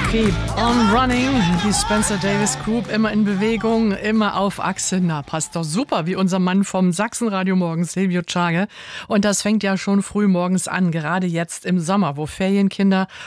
Keep on Running, die Spencer Davis Group, immer in Bewegung, immer auf Achse. Na, passt doch super, wie unser Mann vom Sachsenradio morgens, Silvio Tschage. Und das fängt ja schon früh morgens an, gerade jetzt im Sommer, wo Ferienkinder